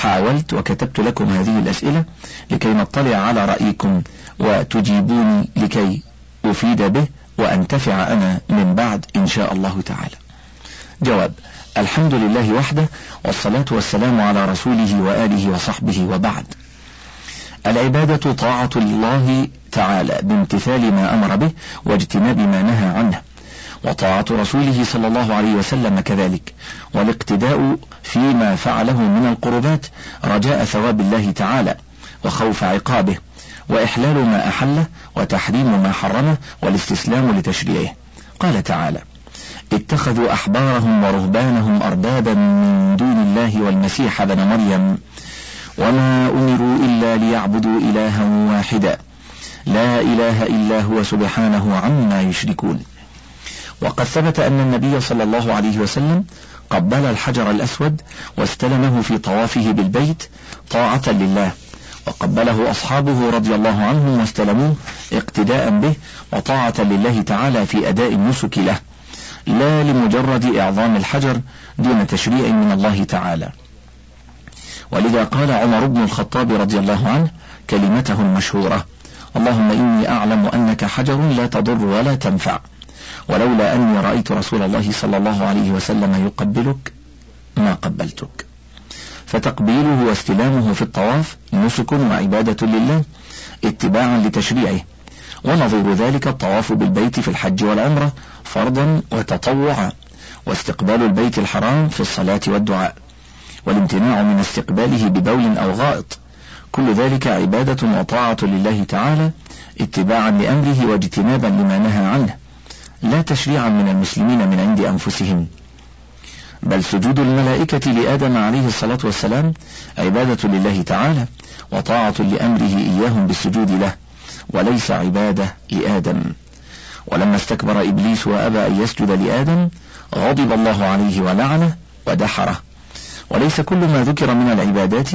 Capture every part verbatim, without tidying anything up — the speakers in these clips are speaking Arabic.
حاولت وكتبت لكم هذه الأسئلة لكي نطلع على رأيكم وتجيبوني لكي أفيد به وأنتفع أنا من بعد إن شاء الله تعالى. جواب: الحمد لله وحده، والصلاة والسلام على رسوله وآله وصحبه، وبعد. العبادة طاعة الله تعالى بامتثال ما أمر به واجتناب ما نهى عنه، وطاعة رسوله صلى الله عليه وسلم كذلك، والاقتداء فيما فعله من القربات رجاء ثواب الله تعالى وخوف عقابه، وإحلال ما أحله وتحريم ما حرمه والاستسلام لتشريعه. قال تعالى: اتخذوا أحبارهم ورهبانهم أربابا من دون الله والمسيح ابن مريم وما أمروا إلا ليعبدوا إلها واحدا لا إله إلا هو سبحانه عما يشركون. وقد ثبت أن النبي صلى الله عليه وسلم قبل الحجر الأسود واستلمه في طوافه بالبيت طاعة لله، وقبله أصحابه رضي الله عنهم واستلموه اقتداء به وطاعة لله تعالى في أداء النسك له، لا لمجرد إعظام الحجر دون تشريع من الله تعالى. ولذا قال عمر بن الخطاب رضي الله عنه كلمته المشهورة: اللهم إني أعلم أنك حجر لا تضر ولا تنفع، ولولا أني رأيت رسول الله صلى الله عليه وسلم يقبلك ما قبلتك. فتقبيله واستلامه في الطواف نسك وعبادة لله اتباعا لتشريعه، ونظير ذلك الطواف بالبيت في الحج والعمرة فرضا وتطوعا، واستقبال البيت الحرام في الصلاة والدعاء، والامتناع من استقباله ببول أو غائط، كل ذلك عبادة وطاعة لله تعالى اتباعا لأمره واجتنابا لما نهى عنه، لا تشريعا من المسلمين من عند أنفسهم. بل سجود الملائكة لآدم عليه الصلاة والسلام عبادة لله تعالى وطاعة لأمره إياهم بالسجود له، وليس عبادة لآدم. ولما استكبر إبليس وأبى أن يسجد لآدم غضب الله عليه ولعنه ودحره. وليس كل ما ذكر من العبادات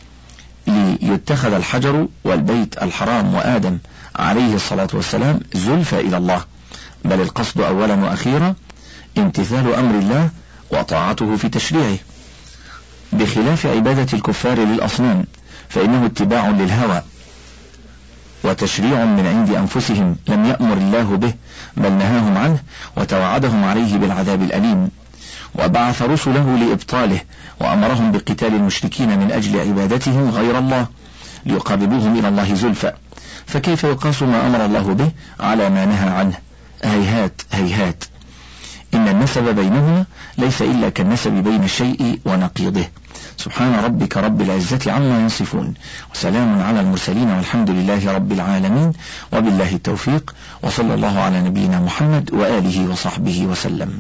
ليتخذ الحجر والبيت الحرام وآدم عليه الصلاة والسلام زلفى إلى الله، بل القصد أولا وأخيرا امتثال أمر الله وطاعته في تشريعه، بخلاف عبادة الكفار للأصنام، فإنه اتباع للهوى وتشريع من عند أنفسهم لم يأمر الله به، بل نهاهم عنه وتوعدهم عليه بالعذاب الأليم، وبعث رسله لإبطاله، وأمرهم بقتال المشركين من أجل عبادتهم غير الله ليقربوهم إلى الله زلفى. فكيف يقاس ما أمر الله به على ما نهى عنه؟ هيهات هيهات. إن النسب بينهما ليس إلا كالنسب بين الشيء ونقيضه. سبحان ربك رب العزة عما يصفون، وسلام على المرسلين، والحمد لله رب العالمين، وبالله التوفيق، وصلى الله على نبينا محمد وآله وصحبه وسلم.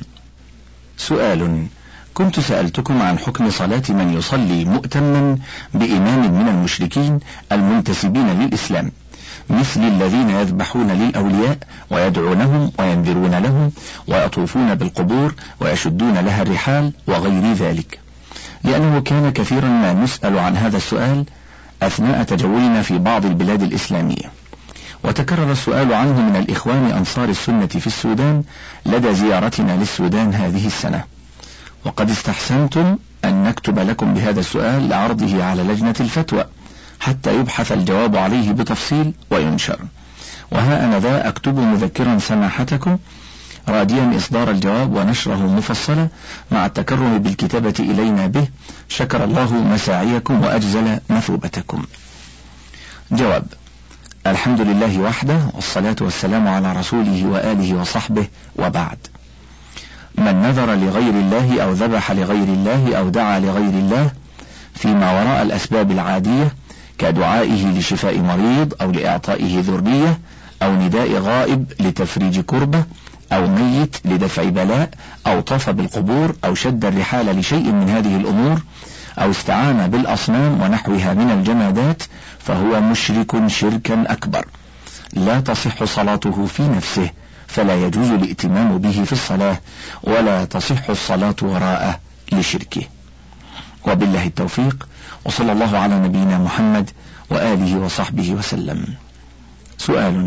سؤال: كنت سألتكم عن حكم صلاة من يصلي مؤتما بإمام من المشركين المنتسبين للإسلام، مثل الذين يذبحون للأولياء ويدعونهم وينذرون لهم ويطوفون بالقبور ويشدون لها الرحال وغير ذلك، لأنه كان كثيرا ما نسأل عن هذا السؤال أثناء تجولنا في بعض البلاد الإسلامية، وتكرر السؤال عنه من الإخوان أنصار السنة في السودان لدى زيارتنا للسودان هذه السنة، وقد استحسنتم أن نكتب لكم بهذا السؤال لعرضه على لجنة الفتوى حتى يبحث الجواب عليه بتفصيل وينشر. وها أنا ذا أكتب مذكرا سماحتكم راديا إصدار الجواب ونشره مفصلا مع التكرم بالكتابة إلينا به، شكر الله مساعيكم وأجزل مثوبتكم. جواب: الحمد لله وحده، والصلاة والسلام على رسوله وآله وصحبه، وبعد. من نذر لغير الله أو ذبح لغير الله أو دعا لغير الله فيما وراء الأسباب العادية كدعائه لشفاء مريض أو لإعطائه ذرية أو نداء غائب لتفريج كربة أو ميت لدفع بلاء أو طاف بالقبور أو شد الرحال لشيء من هذه الأمور أو استعان بالأصنام ونحوها من الجمادات، فهو مشرك شركا أكبر لا تصح صلاته في نفسه، فلا يجوز الائتمام به في الصلاة، ولا تصح الصلاة وراءه لشركه. وبالله التوفيق، وصلى الله على نبينا محمد وآله وصحبه وسلم. سؤال: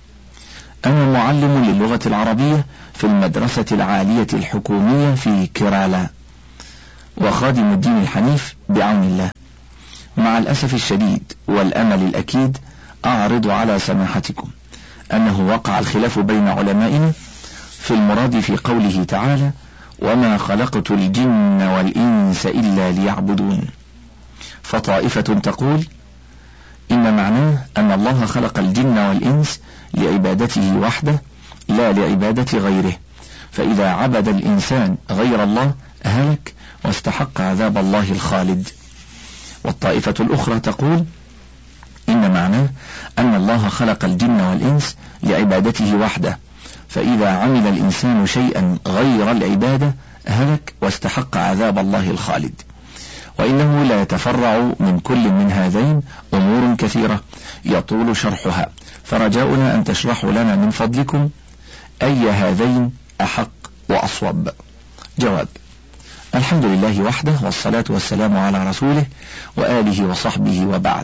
أنا معلم للغة العربية في المدرسة العالية الحكومية في كيرالا، وخادم الدين الحنيف بعون الله، مع الأسف الشديد والأمل الأكيد أعرض على سماحتكم أنه وقع الخلاف بين علمائنا في المراد في قوله تعالى: وما خلقت الجن والإنس إلا ليعبدون. فطائفة تقول إن معناه أن الله خلق الجن والإنس لعبادته وحده لا لعبادة غيره، فإذا عبد الإنسان غير الله هلك واستحق عذاب الله الخالد. والطائفة الأخرى تقول إن معناه أن الله خلق الجن والإنس لعبادته وحده، فإذا عمل الإنسان شيئا غير العبادة هلك واستحق عذاب الله الخالد. وإنه لا يتفرع من كل من هذين أمور كثيرة يطول شرحها، فرجاؤنا أن تشرحوا لنا من فضلكم أي هذين أحق وأصوب. جواب: الحمد لله وحده، والصلاة والسلام على رسوله وآله وصحبه، وبعد.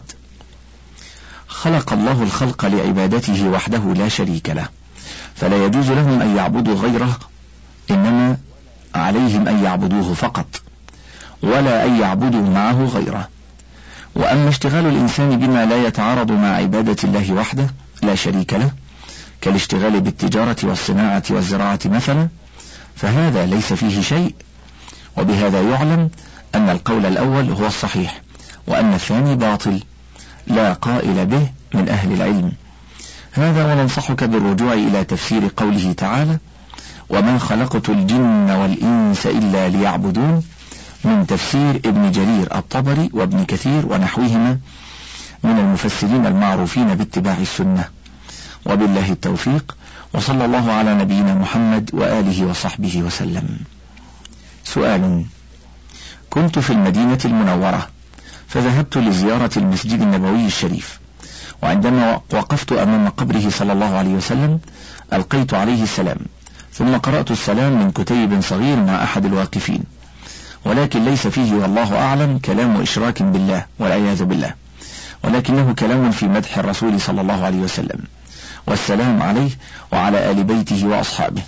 خلق الله الخلق لعبادته وحده لا شريك له، فلا يجوز لهم أن يعبدوا غيره، إنما عليهم أن يعبدوه فقط، ولا أن يعبدوا معه غيره. وأما اشتغال الإنسان بما لا يتعارض مع عبادة الله وحده لا شريك له، كالاشتغال بالتجارة والصناعة والزراعة مثلا، فهذا ليس فيه شيء. وبهذا يعلم أن القول الأول هو الصحيح، وأن الثاني باطل لا قائل به من أهل العلم. هذا وننصحك بالرجوع إلى تفسير قوله تعالى: وما خلقت الجن والإنس إلا ليعبدون، من تفسير ابن جرير الطبري وابن كثير ونحوهما من المفسرين المعروفين باتباع السنة. وبالله التوفيق، وصلى الله على نبينا محمد وآله وصحبه وسلم. سؤال: كنت في المدينة المنورة فذهبت لزيارة المسجد النبوي الشريف، وعندما وقفت أمام قبره صلى الله عليه وسلم ألقيت عليه السلام، ثم قرأت السلام من كتيب صغير مع أحد الواقفين، ولكن ليس فيه والله أعلم كلام إشراك بالله والعياذ بالله، ولكنه كلام في مدح الرسول صلى الله عليه وسلم والسلام عليه وعلى آل بيته وأصحابه،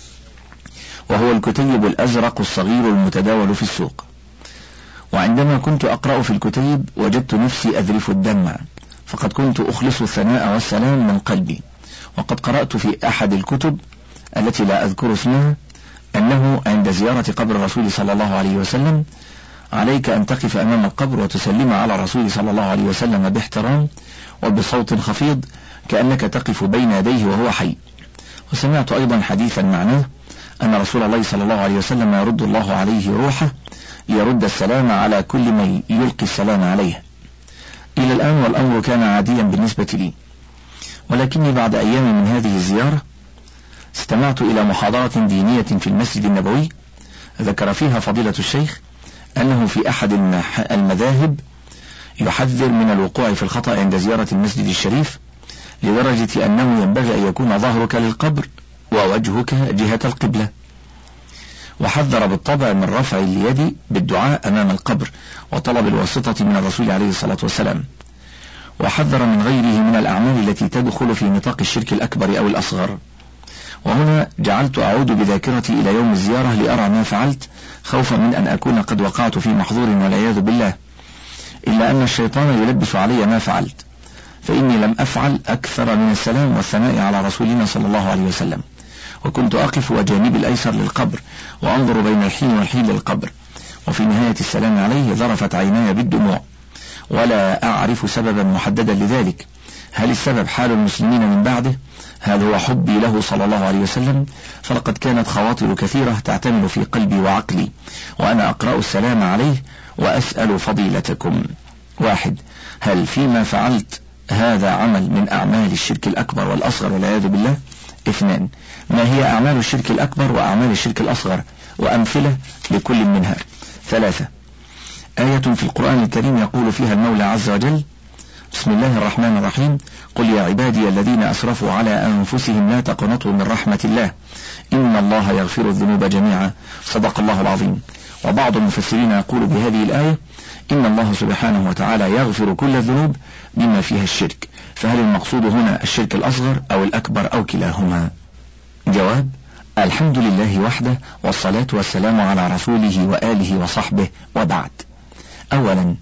وهو الكتيب الأزرق الصغير المتداول في السوق. وعندما كنت أقرأ في الكتيب وجدت نفسي أذرف الدمع، فقد كنت أخلص الثناء والسلام من قلبي. وقد قرأت في أحد الكتب التي لا أذكر اسمها أنه عند زيارة قبر الرسول صلى الله عليه وسلم عليك أن تقف أمام القبر وتسلم على الرسول صلى الله عليه وسلم باحترام وبصوت خفيض كأنك تقف بين يديه وهو حي. وسمعت أيضا حديثا معناه أن رسول الله صلى الله عليه وسلم يرد الله عليه روحه ليرد السلام على كل من يلقي السلام عليه. إلى الآن والأمر كان عاديا بالنسبة لي، ولكني بعد أيام من هذه الزيارة استمعت إلى محاضرة دينية في المسجد النبوي ذكر فيها فضيلة الشيخ أنه في أحد المذاهب يحذر من الوقوع في الخطأ عند زيارة المسجد الشريف، لدرجة أنه ينبغي أن يكون ظهرك للقبر ووجهك جهة القبلة. وحذر بالطبع من رفع اليد بالدعاء أمام القبر وطلب الواسطة من الرسول عليه الصلاة والسلام. وحذر من غيره من الأعمال التي تدخل في نطاق الشرك الأكبر أو الأصغر. وهنا جعلت أعود بذاكرتي إلى يوم الزيارة لأرى ما فعلت، خوفا من أن أكون قد وقعت في محظور والعياذ بالله، إلا أن الشيطان يلبس علي ما فعلت، فإني لم أفعل أكثر من السلام والثناء على رسولنا صلى الله عليه وسلم. وكنت أقف وجانبي الأيسر للقبر وأنظر بين الحين والحين للقبر، وفي نهاية السلام عليه ذرفت عيناي بالدموع، ولا أعرف سببا محددا لذلك. هل السبب حال المسلمين من بعده؟ هل هو حبي له صلى الله عليه وسلم؟ فلقد كانت خواطر كثيرة تعتمل في قلبي وعقلي وأنا أقرأ السلام عليه وأسأل فضيلتكم: واحد، هل فيما فعلت هذا عمل من أعمال الشرك الأكبر والأصغر والعياذ بالله؟ اثنان، ما هي أعمال الشرك الأكبر وأعمال الشرك الأصغر وأمثلة لكل منها؟ ثلاثة، آية في القرآن الكريم يقول فيها المولى عز وجل: بسم الله الرحمن الرحيم، قل يا عبادي الذين أسرفوا على أنفسهم لا تقنطوا من رحمة الله إن الله يغفر الذنوب جميعا، صدق الله العظيم. وبعض المفسرين يقول بهذه الآية إن الله سبحانه وتعالى يغفر كل الذنوب بما فيها الشرك، فهل المقصود هنا الشرك الأصغر أو الأكبر أو كلاهما؟ جواب: الحمد لله وحده، والصلاة والسلام على رسوله وآله وصحبه، وبعد. أولا،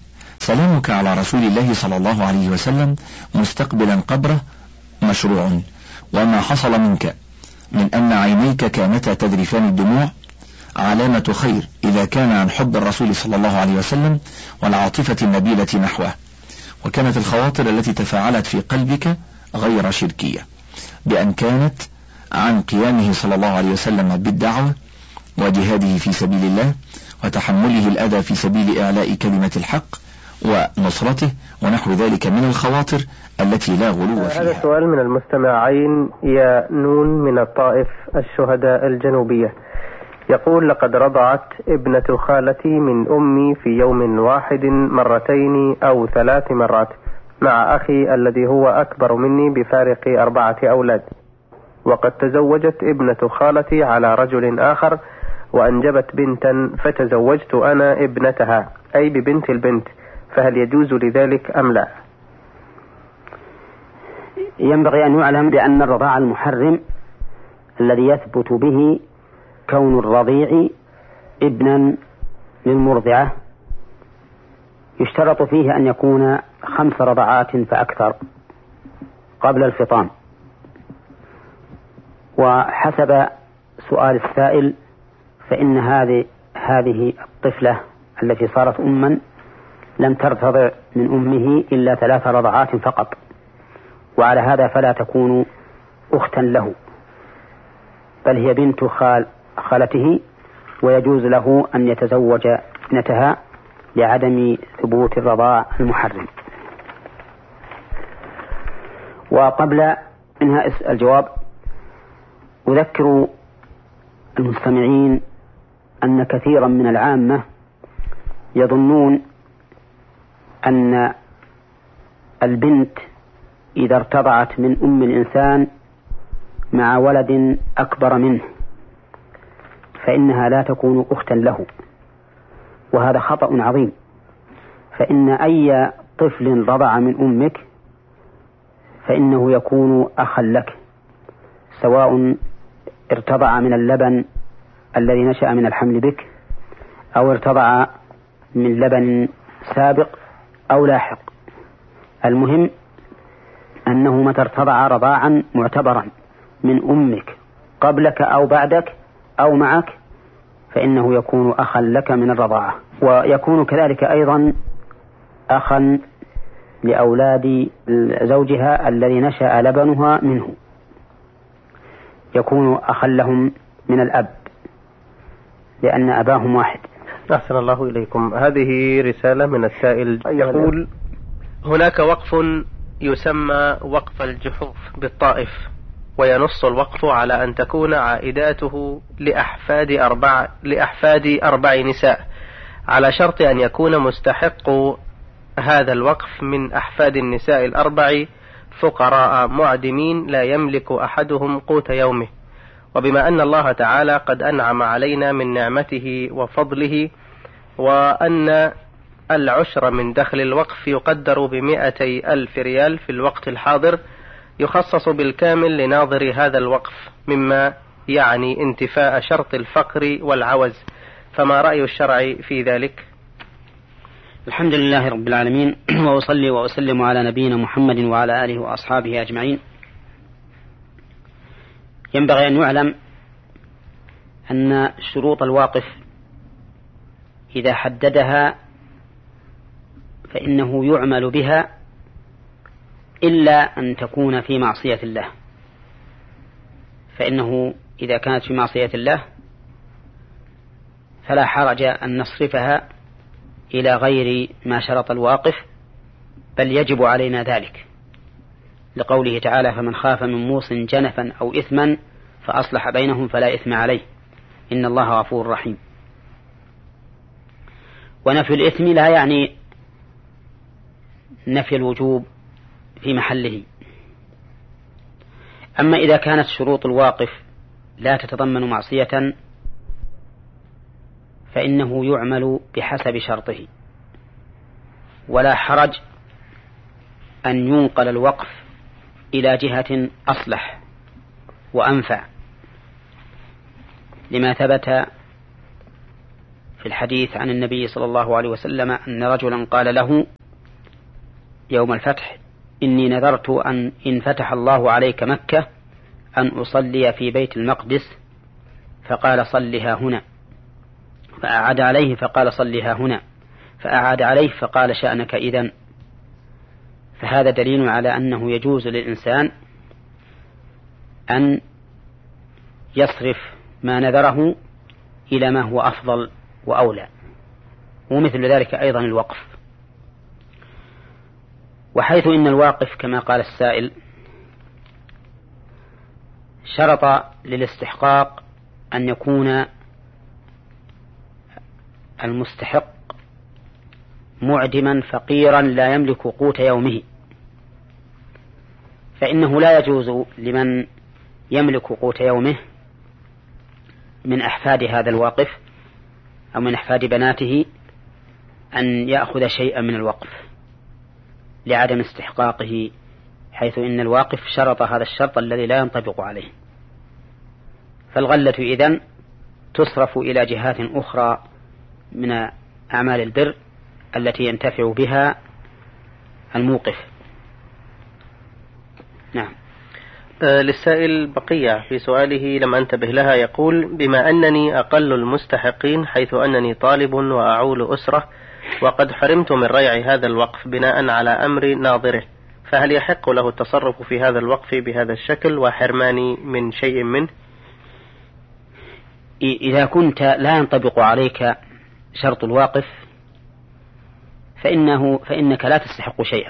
سلامك على رسول الله صلى الله عليه وسلم مستقبلا قبره مشروع، وما حصل منك من أن عينيك كانتا تذرفان الدموع علامة خير إذا كان عن حب الرسول صلى الله عليه وسلم والعاطفة النبيلة نحوه، وكانت الخواطر التي تفاعلت في قلبك غير شركية، بأن كانت عن قيامه صلى الله عليه وسلم بالدعوة وجهاده في سبيل الله وتحمله الأذى في سبيل إعلاء كلمة الحق ونصرته ونحو ذلك من الخواطر التي لا غلو فيها. هذا سؤال من المستمعين يا نون من الطائف الشهداء الجنوبية، يقول: لقد رضعت ابنة خالتي من أمي في يوم واحد مرتين أو ثلاث مرات مع أخي الذي هو أكبر مني بفارق أربعة أولاد، وقد تزوجت ابنة خالتي على رجل آخر وأنجبت بنتا فتزوجت أنا ابنتها أي ببنت البنت، فهل يجوز لذلك أم لا؟ ينبغي أن يعلم بأن الرضاع المحرم الذي يثبت به كون الرضيع ابنا للمرضعة يشترط فيه أن يكون خمس رضعات فأكثر قبل الفطام. وحسب سؤال السائل فإن هذه هذه الطفلة التي صارت أما لم ترتضع من أمه إلا ثلاث رضعات فقط، وعلى هذا فلا تكون أختا له، بل هي بنت خال خالته، ويجوز له أن يتزوج ابنتها لعدم ثبوت الرضاع المحرم. وقبل إنهاء الجواب أذكر المستمعين أن كثيرا من العامة يظنون أن البنت إذا ارتضعت من أم الإنسان مع ولد أكبر منه فإنها لا تكون أختا له، وهذا خطأ عظيم، فإن أي طفل رضع من أمك فإنه يكون أخا لك، سواء ارتضع من اللبن الذي نشأ من الحمل بك أو ارتضع من لبن سابق أو لاحق. المهم أنه متى ارتضع رضاعا معتبرا من أمك قبلك أو بعدك أو معك فإنه يكون أخا لك من الرضاعة، ويكون كذلك أيضا أخا لأولاد زوجها الذي نشأ لبنها منه، يكون أخا لهم من الأب لأن أباهم واحد. أحسن الله إليكم. هذه رسالة من السائل يقول: هناك وقف يسمى وقف الجحوف بالطائف، وينص الوقف على أن تكون عائداته لأحفاد أربع, لأحفاد أربع نساء، على شرط أن يكون مستحق هذا الوقف من أحفاد النساء الأربع فقراء معدمين لا يملك أحدهم قوت يومه، وبما أن الله تعالى قد أنعم علينا من نعمته وفضله، وأن العشر من دخل الوقف يقدر بمئتي ألف ريال في الوقت الحاضر، يخصص بالكامل لناظر هذا الوقف، مما يعني انتفاء شرط الفقر والعوز، فما رأي الشرع في ذلك؟ الحمد لله رب العالمين، وأصلي وأسلم على نبينا محمد وعلى آله وأصحابه أجمعين. ينبغي أن يعلم أن شروط الواقف إذا حددها فإنه يعمل بها إلا أن تكون في معصية الله، فإنه إذا كانت في معصية الله فلا حرج أن نصرفها إلى غير ما شرط الواقف، بل يجب علينا ذلك، لقوله تعالى: فمن خاف من موص جنفا أو إثما فأصلح بينهم فلا إثم عليه إن الله غفور رحيم. ونفي الإثم لا يعني نفي الوجوب في محله. أما إذا كانت شروط الواقف لا تتضمن معصية فإنه يعمل بحسب شرطه، ولا حرج أن ينقل الوقف إلى جهة أصلح وأنفع، لما ثبت في الحديث عن النبي صلى الله عليه وسلم أن رجلا قال له: يوم الفتح: إني نذرت أن إن فتح الله عليك مكة أن أصلي في بيت المقدس، فقال: صلها هنا. فأعاد عليه فقال: صلها هنا. فأعاد عليه فقال: شأنك إذن. فهذا دليل على أنه يجوز للإنسان أن يصرف ما نذره إلى ما هو أفضل وأولى، ومثل ذلك أيضا الوقف. وحيث إن الواقف كما قال السائل شرط للاستحقاق أن يكون المستحق معدما فقيرا لا يملك قوت يومه، فإنه لا يجوز لمن يملك قوت يومه من أحفاد هذا الواقف أو من أحفاد بناته أن يأخذ شيئا من الوقف لعدم استحقاقه، حيث إن الواقف شرط هذا الشرط الذي لا ينطبق عليه. فالغلة إذن تصرف إلى جهات أخرى من أعمال البر التي ينتفع بها الموقف. نعم. آه للسائل بقية في سؤاله لم أنتبه لها، يقول: بما أنني أقل المستحقين حيث أنني طالب وأعول أسرة وقد حرمت من ريع هذا الوقف بناء على أمر ناظره، فهل يحق له التصرف في هذا الوقف بهذا الشكل وحرماني من شيء منه؟ إذا كنت لا ينطبق عليك شرط الواقف فإنه فإنك لا تستحق شيئا،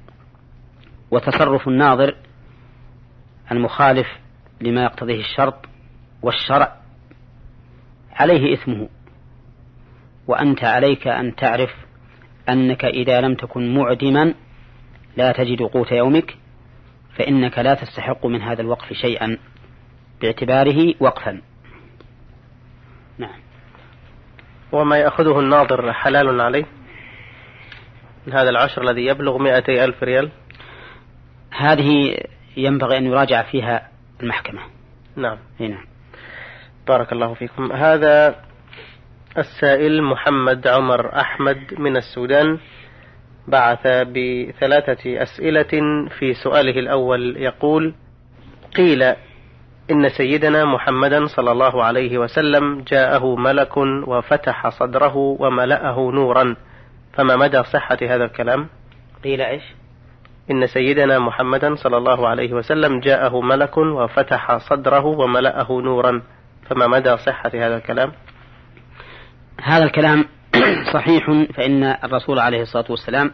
وتصرف الناظر المخالف لما يقتضيه الشرط والشرع عليه إثمه، وأنت عليك أن تعرف أنك إذا لم تكن معدما لا تجد قوت يومك فإنك لا تستحق من هذا الوقف شيئا باعتباره وقفا. نعم. وما يأخذه الناظر حلال عليه من هذا العشر الذي يبلغ مئتي ألف ريال؟ هذه ينبغي أن يراجع فيها المحكمة. نعم. هنا. بارك الله فيكم. هذا السائل محمد عمر أحمد من السودان بعث بثلاثة أسئلة. في سؤاله الأول يقول: قيل إن سيدنا محمدا صلى الله عليه وسلم جاءه ملك وفتح صدره وملأه نورا، فما مدى صحة هذا الكلام؟ قيل إيش؟ إن سيدنا محمدا صلى الله عليه وسلم جاءه ملك وفتح صدره وملأه نورا، فما مدى صحة هذا الكلام؟ هذا الكلام صحيح، فإن الرسول عليه الصلاة والسلام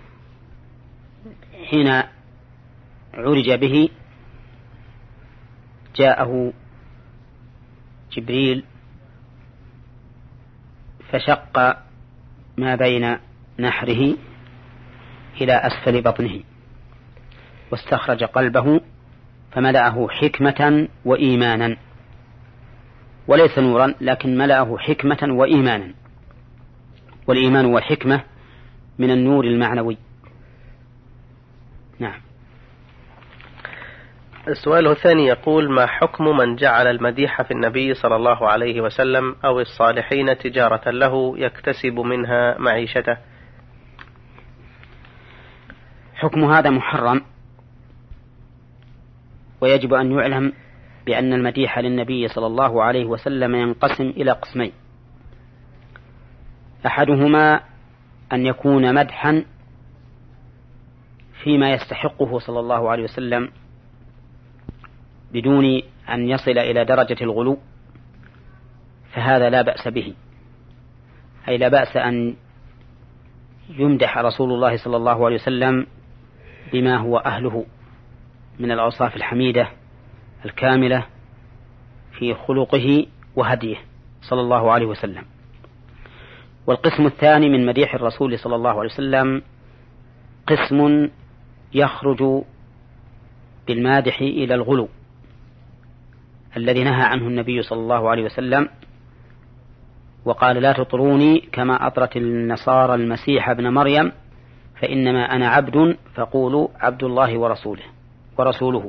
حين عرج به جاءه جبريل فشق ما بين نحره إلى أسفل بطنه واستخرج قلبه فملأه حكمة وإيمانا، وليس نورا لكن ملأه حكمة وإيمانا، والإيمان والحكمة من النور المعنوي. نعم. السؤال الثاني يقول: ما حكم من جعل المديح في النبي صلى الله عليه وسلم أو الصالحين تجارة له يكتسب منها معيشته؟ حكم هذا محرم، ويجب أن يعلم بأن المديح للنبي صلى الله عليه وسلم ينقسم إلى قسمين: أحدهما أن يكون مدحا فيما يستحقه صلى الله عليه وسلم بدون أن يصل إلى درجة الغلو، فهذا لا بأس به، أي لا بأس أن يمدح رسول الله صلى الله عليه وسلم بما هو أهله من الأوصاف الحميدة الكاملة في خلقه وهديه صلى الله عليه وسلم. والقسم الثاني من مديح الرسول صلى الله عليه وسلم قسم يخرج بالمادح إلى الغلو الذي نهى عنه النبي صلى الله عليه وسلم وقال: لا تطروني كما أطرت النصارى المسيح ابن مريم فإنما أنا عبد فقولوا عبد الله ورسوله ورسوله.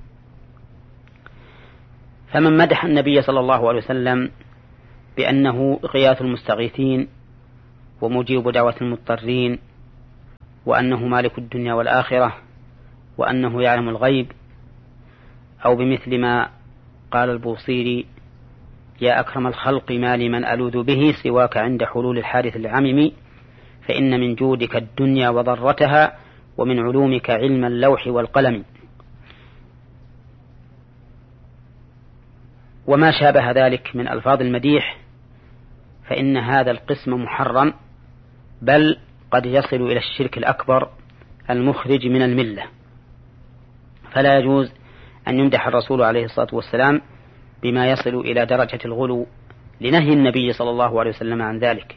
فمن مدح النبي صلى الله عليه وسلم بأنه غياث المستغيثين ومجيب دعوة المضطرين وأنه مالك الدنيا والآخرة وأنه يعلم الغيب، أو بمثل ما قال البوصيري: يا أكرم الخلق ما لمن ألوذ به سواك عند حلول الحادث العمم، فإن من جودك الدنيا وضرتها ومن علومك علم اللوح والقلم. وما شابه ذلك من ألفاظ المديح فإن هذا القسم محرم، بل قد يصل إلى الشرك الأكبر المخرج من الملة، فلا يجوز أن يمدح الرسول عليه الصلاة والسلام بما يصل إلى درجة الغلو لنهي النبي صلى الله عليه وسلم عن ذلك.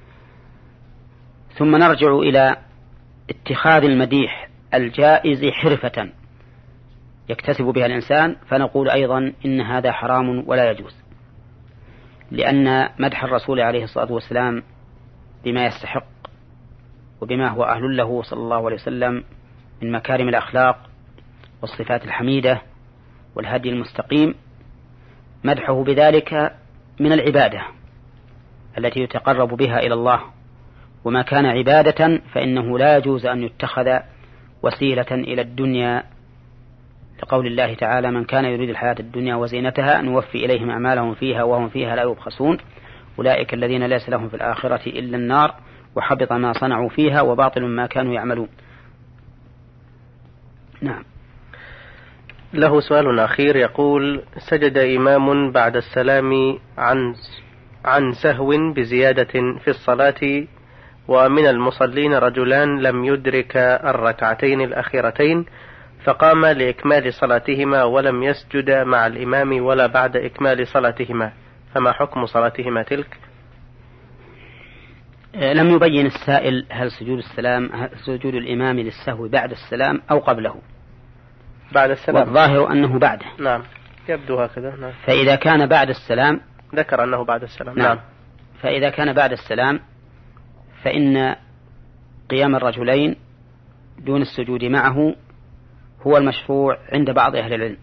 ثم نرجع إلى اتخاذ المديح الجائز حرفة يكتسب بها الإنسان، فنقول أيضا إن هذا حرام ولا يجوز، لأن مدح الرسول عليه الصلاة والسلام بما يستحق وبما هو أهل له صلى الله عليه وسلم من مكارم الأخلاق والصفات الحميدة والهدي المستقيم، مدحه بذلك من العبادة التي يتقرب بها إلى الله، وما كان عبادة فإنه لا يجوز أن يتخذ وسيلة إلى الدنيا، لقول الله تعالى: من كان يريد الحياة الدنيا وزينتها نوفي إليهم أعمالهم فيها وهم فيها لا يبخسون أولئك الذين ليس لهم في الآخرة إلا النار وحبط ما صنعوا فيها وباطل ما كانوا يعملون. نعم. له سؤال أخير يقول: سجد إمام بعد السلام عن عن سهو بزيادة في الصلاة، ومن المصلين رجلان لم يدرك الركعتين الأخيرتين، فقام لإكمال صلاتهما ولم يسجد مع الإمام ولا بعد إكمال صلاتهما، فما حكم صلاتهما تلك؟ لم يبين السائل هل سجود السلام هل سجود الإمام للسهو بعد السلام أو قبله. بعد السلام، والظاهر أنه بعده. نعم، يبدو هكذا. نعم. فإذا كان بعد السلام، ذكر أنه بعد السلام. نعم. نعم. فإذا كان بعد السلام فإن قيام الرجلين دون السجود معه هو المشروع عند بعض أهل العلم،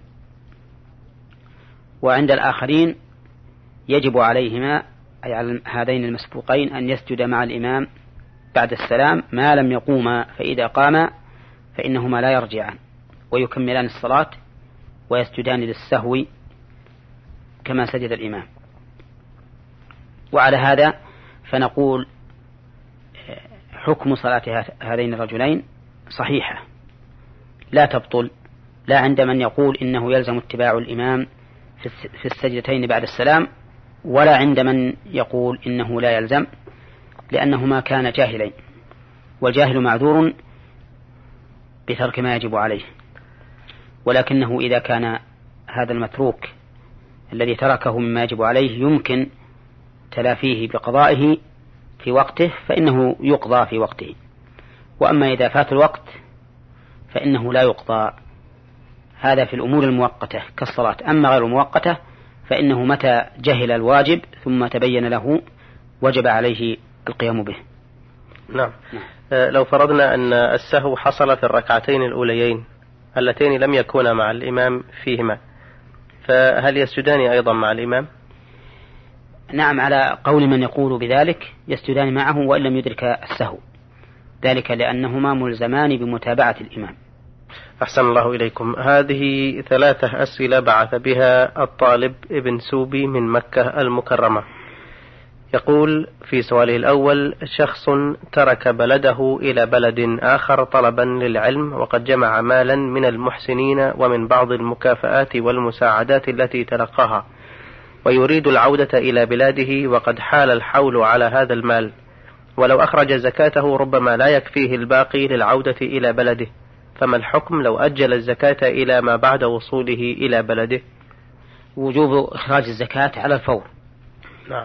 وعند الآخرين يجب عليهما أي على هذين المسبوقين أن يسجد مع الإمام بعد السلام ما لم يقوما، فإذا قاما فإنهما لا يرجعان ويكملان الصلاة ويسجدان للسهو كما سجد الإمام. وعلى هذا فنقول حكم صلاة هذين الرجلين صحيحة لا تبطل، لا عند من يقول إنه يلزم اتباع الإمام في السجدتين بعد السلام، ولا عند من يقول إنه لا يلزم، لأنهما كان جاهلين، والجاهل معذور بترك ما يجب عليه. ولكنه إذا كان هذا المتروك الذي تركه مما يجب عليه يمكن تلافيه بقضائه في وقته فإنه يقضى في وقته، وأما إذا فات الوقت فإنه لا يقضى. هذا في الأمور المؤقتة كالصلاة. أما غير المؤقتة فإنه متى جهل الواجب ثم تبين له وجب عليه القيام به. نعم. آه لو فرضنا أن السهو حصل في الركعتين الأوليين اللتين لم يكونا مع الإمام فيهما، فهل يسجدان أيضا مع الإمام؟ نعم، على قول من يقول بذلك يسجدان معه وإن لم يدرك السهو، ذلك لأنهما ملزمان بمتابعة الإمام. أحسن الله إليكم. هذه ثلاثة أسئلة بعث بها الطالب ابن سوبي من مكة المكرمة. يقول في سؤاله الأول: شخص ترك بلده إلى بلد آخر طلبا للعلم، وقد جمع مالا من المحسنين ومن بعض المكافآت والمساعدات التي تلقاها، ويريد العودة إلى بلاده وقد حال الحول على هذا المال، ولو أخرج زكاته ربما لا يكفيه الباقي للعودة إلى بلده، فما الحكم لو أجل الزكاة إلى ما بعد وصوله إلى بلده؟ وجوب إخراج الزكاة على الفور. نعم.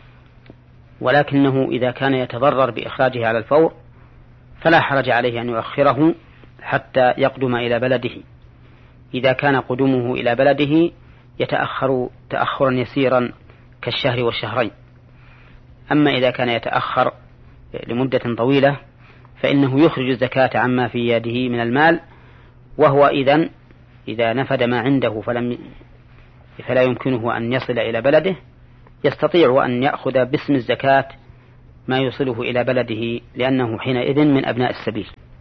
ولكنه إذا كان يتضرر بإخراجه على الفور فلا حرج عليه أن يؤخره حتى يقدم إلى بلده، إذا كان قدومه إلى بلده يتأخر تأخرا يسيرا كالشهر والشهرين. أما إذا كان يتأخر لمدة طويلة فإنه يخرج الزكاة عما في يده من المال، وهو إذن إذا نفد ما عنده فلم فلا يمكنه أن يصل إلى بلده يستطيع أن يأخذ باسم الزكاة ما يوصله إلى بلده، لأنه حينئذ من أبناء السبيل.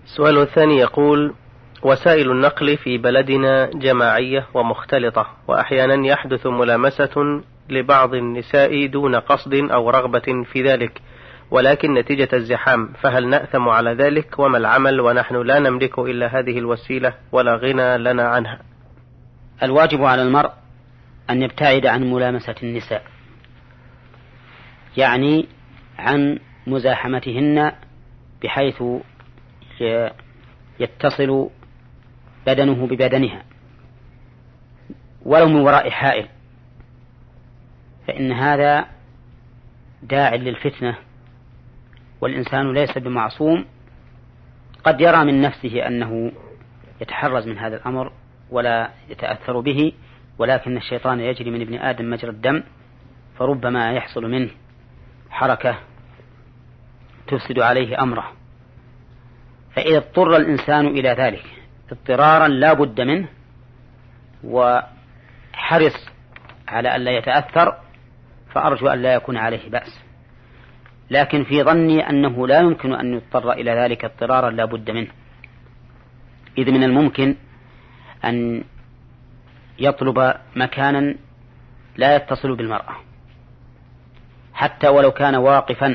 السؤال الثاني يقول: وسائل النقل في بلدنا جماعية ومختلطة، وأحيانا يحدث ملامسة لبعض النساء دون قصد أو رغبة في ذلك، ولكن نتيجة الزحام، فهل نأثم على ذلك؟ وما العمل ونحن لا نملك إلا هذه الوسيلة ولا غنى لنا عنها؟ الواجب على المرء أن يبتعد عن ملامسة النساء، يعني عن مزاحمتهن بحيث يتصل بدنه ببدنها ولو من وراء حائل، فإن هذا داع للفتنة، والإنسان ليس بمعصوم. قد يرى من نفسه أنه يتحرز من هذا الأمر ولا يتأثر به، ولكن الشيطان يجري من ابن آدم مجرى الدم، فربما يحصل منه حركة تفسد عليه أمره. فإذا اضطر الإنسان إلى ذلك اضطرارا لا بد منه وحرص على أن لا يتأثر، فأرجو أن لا يكون عليه بأس. لكن في ظني أنه لا يمكن أن يضطر إلى ذلك اضطرارا لا بد منه، إذ من الممكن أن يطلب مكانا لا يتصل بالمرأة حتى ولو كان واقفا،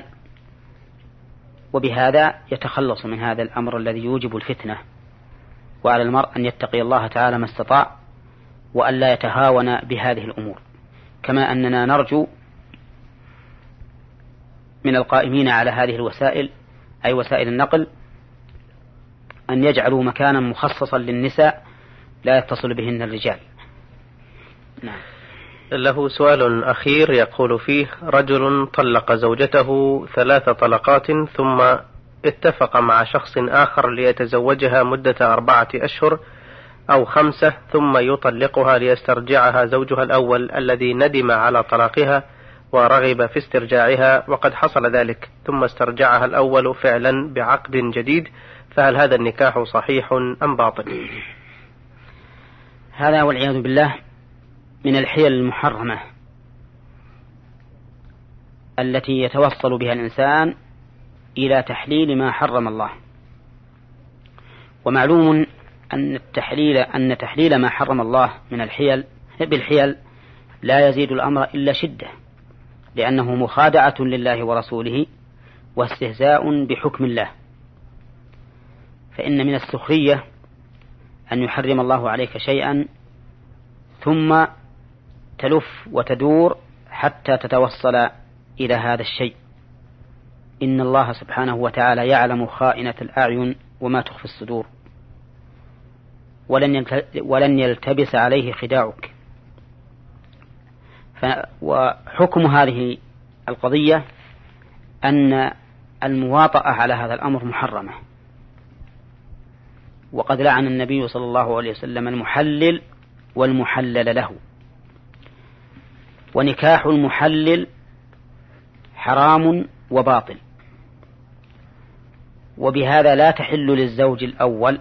وبهذا يتخلص من هذا الأمر الذي يوجب الفتنة. وعلى المرء أن يتقي الله تعالى ما استطاع، وأن لا يتهاون بهذه الأمور، كما أننا نرجو من القائمين على هذه الوسائل أي وسائل النقل أن يجعلوا مكانا مخصصا للنساء لا يتصل بهن الرجال. نعم. له سؤال أخير يقول فيه: رجل طلق زوجته ثلاث طلقات ثم اتفق مع شخص آخر ليتزوجها مدة أربعة أشهر أو خمسة، ثم يطلقها ليسترجعها زوجها الأول الذي ندم على طلاقها ورغب في استرجاعها، وقد حصل ذلك، ثم استرجعها الأول فعلا بعقد جديد، فهل هذا النكاح صحيح أم باطل؟ هذا والعياذ بالله من الحيل المحرمة التي يتوصل بها الإنسان إلى تحليل ما حرم الله. ومعلوم أن التحليل أن تحليل ما حرم الله من الحيل بالحيل لا يزيد الأمر إلا شدة، لأنه مخادعة لله ورسوله واستهزاء بحكم الله. فإن من السخرية أن يحرم الله عليك شيئا ثم تلف وتدور حتى تتوصل إلى هذا الشيء. إن الله سبحانه وتعالى يعلم خائنة الأعين وما تخفي الصدور، ولن يلتبس عليه خداعك. وحكم هذه القضية أن المواطأة على هذا الأمر محرمة، وقد لعن النبي صلى الله عليه وسلم المحلل والمحلل له. ونكاح المحلل حرام وباطل، وبهذا لا تحل للزوج الأول،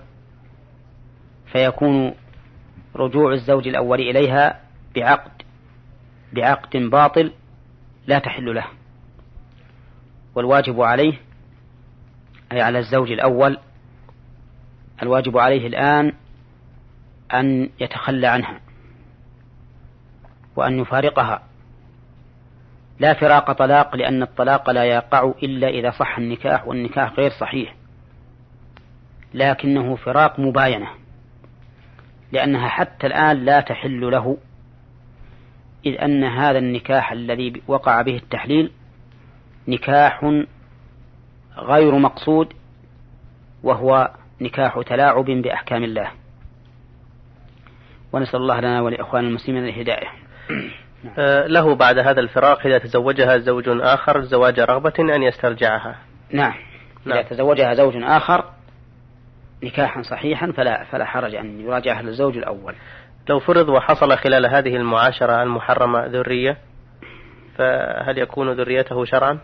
فيكون رجوع الزوج الأول إليها بعقد بعقد باطل لا تحل له. والواجب عليه أي على الزوج الأول الواجب عليه الآن أن يتخلى عنها وأن يفارقها، لا فراق طلاق، لأن الطلاق لا يقع إلا إذا صح النكاح، والنكاح غير صحيح، لكنه فراق مباينة، لأنها حتى الآن لا تحل له، إذ أن هذا النكاح الذي وقع به التحليل نكاح غير مقصود، وهو نكاح تلاعب بأحكام الله. ونسأل الله لنا ولإخوان المسلمين الهداية. آه له بعد هذا الفراق إذا تزوجها زوج آخر زواج رغبة أن يسترجعها. نعم. إذا نعم. تزوجها زوج آخر نكاحا صحيحا فلا, فلا حرج أن يراجعها للزوج الأول. لو فرض وحصل خلال هذه المعاشرة المحرمة ذرية، فهل يكون ذريته شرعا؟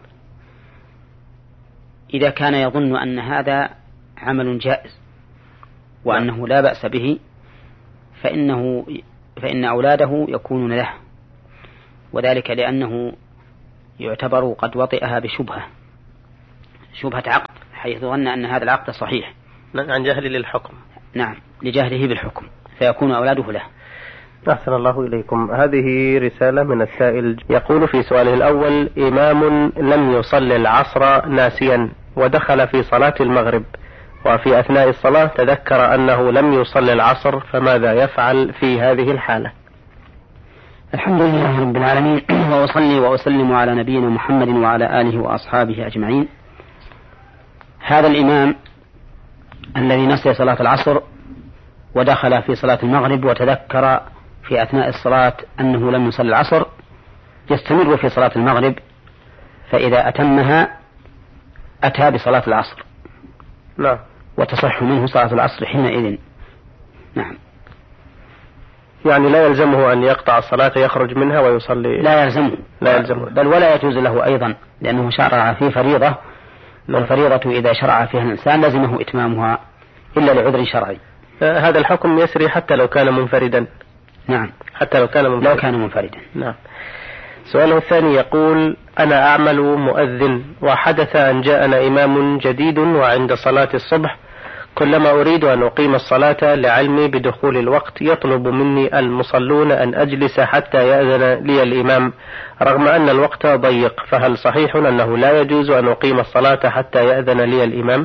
إذا كان يظن أن هذا عمل جائز وأنه لا بأس به، فإنه فإن أولاده يكونون له، وذلك لأنه يعتبر قد وطئها بشبهة شبهة عقد، حيث ظن أن هذا العقد صحيح، عن جهل للحكم. نعم، لجهله بالحكم فيكون أولاده له. أحسن الله إليكم. هذه رسالة من السائل يقول في سؤاله الأول: إمام لم يصلي العصر ناسيا ودخل في صلاة المغرب، وفي أثناء الصلاة تذكر أنه لم يصلي العصر، فماذا يفعل في هذه الحالة؟ الحمد لله رب العالمين، وأصلي وأسلم على نبينا محمد وعلى آله وأصحابه أجمعين. هذا الإمام الذي نسي صلاة العصر ودخل في صلاة المغرب وتذكر في أثناء الصلاة أنه لم يصلي العصر يستمر في صلاة المغرب، فإذا أتمها أتى بصلاة العصر. نعم. وتصح منه صلاة العصر حينئذ. نعم. يعني لا يلزمه أن يقطع الصلاة يخرج منها ويصلي؟ لا يلزمه، لا يلزمه، بل ولا يجوز له أيضا، لأنه شرع في فريضة، والفريضة إذا شرع فيها الإنسان لزمه إتمامها إلا لعذر شرعي. هذا الحكم يسري حتى لو كان منفردا. نعم، حتى لو كان منفردا. لو كان منفردا. نعم. سؤاله الثاني يقول: أنا أعمل مؤذن، وحدث أن جاءنا إمام جديد وعند صلاة الصبح كلما أريد أن أقيم الصلاة لعلمي بدخول الوقت يطلب مني المصلون أن أجلس حتى يأذن لي الإمام رغم أن الوقت ضيق، فهل صحيح أنه لا يجوز أن أقيم الصلاة حتى يأذن لي الإمام؟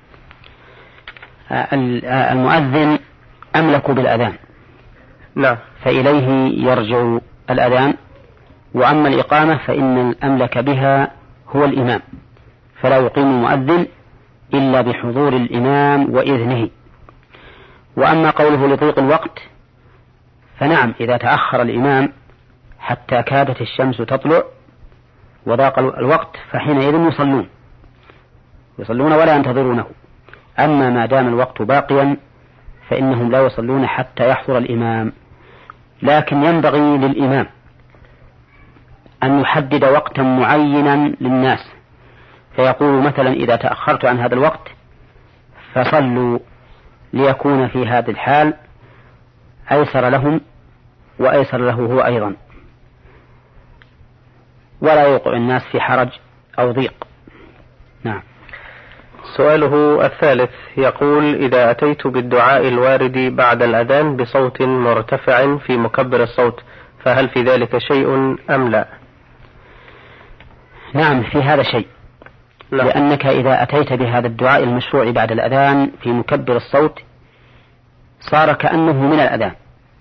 المؤذن أملك بالأذان. نعم. فإليه يرجع الأذان، وأما الإقامة فإن الأملك بها هو الإمام، فلا يقيم المؤذن إلا بحضور الإمام وإذنه. وأما قوله لضيق الوقت فنعم، إذا تأخر الإمام حتى كادت الشمس تطلع وضاق الوقت فحينئذ يصلون يصلون ولا ينتظرونه. أما ما دام الوقت باقيا فإنهم لا يصلون حتى يحضر الإمام. لكن ينبغي للإمام أن يحدد وقتا معينا للناس، فيقول مثلا: إذا تأخرت عن هذا الوقت فصلوا، ليكون في هذه الحال أيسر لهم وأيسر له هو أيضا، ولا يوقع الناس في حرج أو ضيق. نعم. سؤاله الثالث يقول: إذا أتيت بالدعاء الوارد بعد الأذان بصوت مرتفع في مكبر الصوت فهل في ذلك شيء أم لا؟ نعم، في هذا شيء. لا. لأنك إذا أتيت بهذا الدعاء المشروع بعد الأذان في مكبر الصوت صار كأنه من الأذان،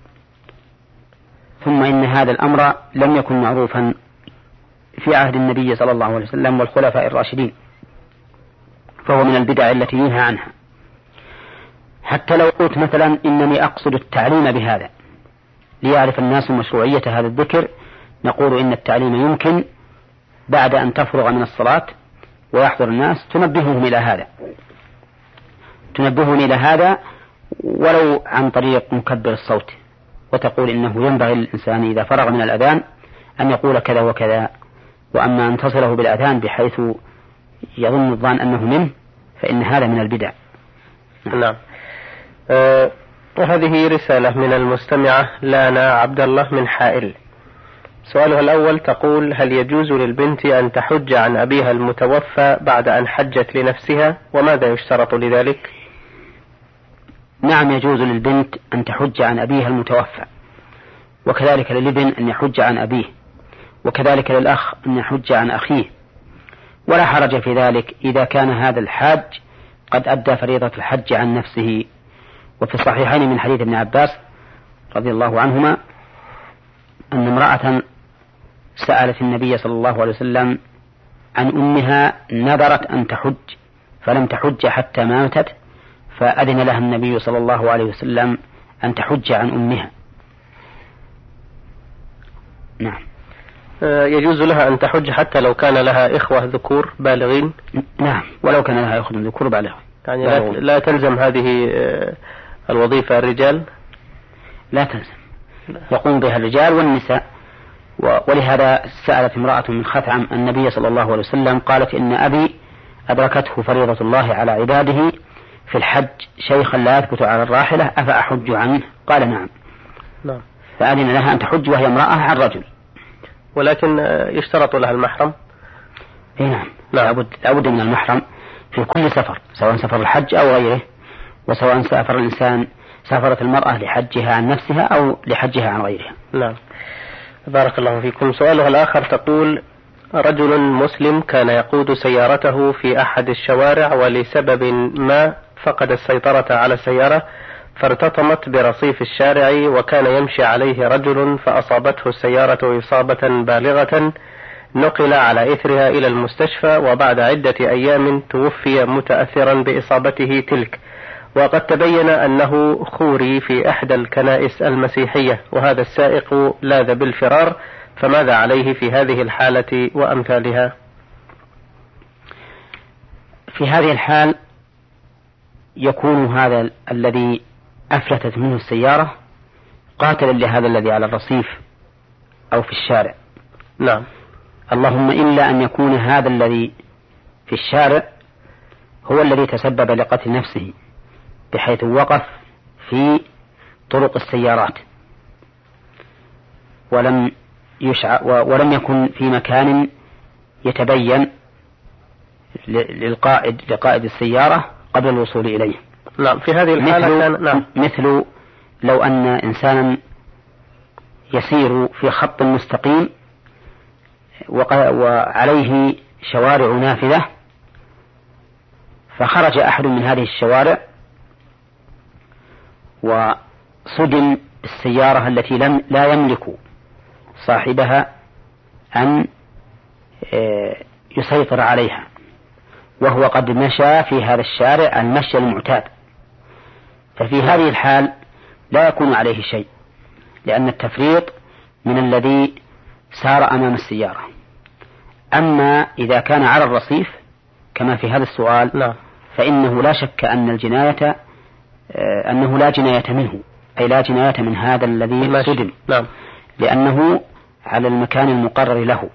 ثم إن هذا الأمر لم يكن معروفا في عهد النبي صلى الله عليه وسلم والخلفاء الراشدين، فهو من البدع التي ينهى عنها. حتى لو قلت مثلا إنني أقصد التعليم بهذا ليعرف الناس مشروعية هذا الذكر، نقول إن التعليم يمكن بعد أن تفرغ من الصلاة ويحضر الناس تنبههم إلى هذا تنبههم إلى هذا ولو عن طريق مكبر الصوت، وتقول إنه ينبغي للإنسان إذا فرغ من الأذان أن يقول كذا وكذا. وأما أن تصله بالأذان بحيث يظن الظان أنه منه فإن هذا من البدع. نعم. أه وهذه رسالة من المستمعة لانا عبد الله من حائل. سؤالها الأول تقول: هل يجوز للبنت أن تحج عن أبيها المتوفى بعد أن حجت لنفسها، وماذا يشترط لذلك؟ نعم، يجوز للبنت أن تحج عن أبيها المتوفى، وكذلك للابن أن يحج عن أبيه، وكذلك للأخ أن يحج عن أخيه، ولا حرج في ذلك إذا كان هذا الحاج قد أدى فريضة الحج عن نفسه. وفي الصحيحين من حديث ابن عباس رضي الله عنهما أن امرأة سألت النبي صلى الله عليه وسلم عن أمها نذرت أن تحج فلم تحج حتى ماتت، فأذن لها النبي صلى الله عليه وسلم أن تحج عن أمها. نعم. يجوز لها أن تحج حتى لو كان لها إخوة ذكور بالغين؟ نعم، ولو كان لها إخوة ذكور بالغين. يعني لا, لا تلزم هذه الوظيفة الرجال؟ لا تلزم، يقوم بها الرجال والنساء. ولهذا سألت امرأة من خثعم النبي صلى الله عليه وسلم قالت: إن أبي أدركته فريضة الله على عباده في الحج شيخا لا يثبت على الراحلة أفأحج عنه؟ قال: نعم. نعم. فأذن لها أن تحج وهي امرأة عن رجل، ولكن يشترط لها المحرم. نعم. لابد لابد من المحرم في كل سفر، سواء سفر الحج أو غيره، وسواء سافر الإنسان سافرت المرأة لحجها عن نفسها أو لحجها عن غيرها. نعم. بارك الله فيكم. سؤالها الآخر تقول: رجل مسلم كان يقود سيارته في أحد الشوارع ولسبب ما فقد السيطرة على السيارة فارتطمت برصيف الشارع وكان يمشي عليه رجل فأصابته السيارة إصابة بالغة، نقل على إثرها إلى المستشفى وبعد عدة أيام توفي متأثرا بإصابته تلك، وقد تبين أنه خوري في إحدى الكنائس المسيحية، وهذا السائق لاذ بالفرار، فماذا عليه في هذه الحالة وأمثالها؟ في هذه الحال يكون هذا الذي أفلتت منه السيارة قاتلا لهذا الذي على الرصيف أو في الشارع. نعم. اللهم إلا أن يكون هذا الذي في الشارع هو الذي تسبب لقتل نفسه بحيث وقف في طرق السيارات ولم يشع ولم يكن في مكان يتبين للقائد لقائد السيارة قبل الوصول إليه. نعم. في هذه الحالة مثل, كان نعم. مثل لو أن إنسانا يسير في خط مستقيم وعليه شوارع نافذة فخرج أحد من هذه الشوارع وصدم السيارة التي لم لا يملك صاحبها أن يسيطر عليها، وهو قد مشى في هذا الشارع المشي المعتاد، ففي هذه الحال لا يكون عليه شيء، لأن التفريط من الذي سار أمام السيارة. أما إذا كان على الرصيف كما في هذا السؤال لا. فإنه لا شك أن الجناية أنه لا جناية منه، أي لا جناية من هذا الذي صدم، نعم. لأنه على المكان المقرر له.